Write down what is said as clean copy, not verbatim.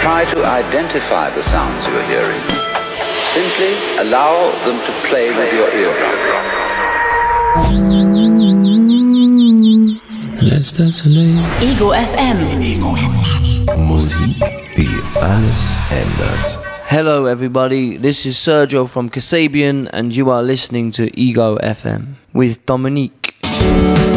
try to identify the sounds you're hearing. Simply allow them to play with your eardrum. Let's dance away. Ego FM. Musik, die alles ändert. Hello everybody, this is Sergio from Kasabian and you are listening to Ego FM with Dominique.